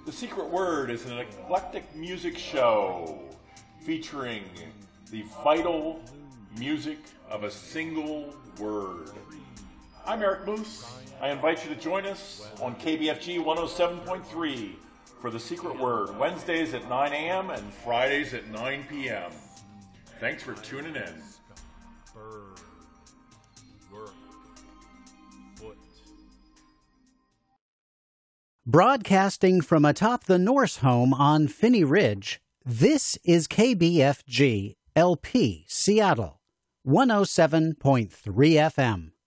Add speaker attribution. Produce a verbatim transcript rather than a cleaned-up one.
Speaker 1: The Secret Word is an eclectic music show featuring the vital music of a single word. I'm Eric Moose. I invite you to join us on K B F G one oh seven point three for The Secret Word, Wednesdays at nine a.m. and Fridays at nine p.m. Thanks for tuning in.
Speaker 2: Bird, work, foot.
Speaker 3: Broadcasting from atop the Norse home on Phinney Ridge, this is K B F G L P Seattle, one oh seven point three F M.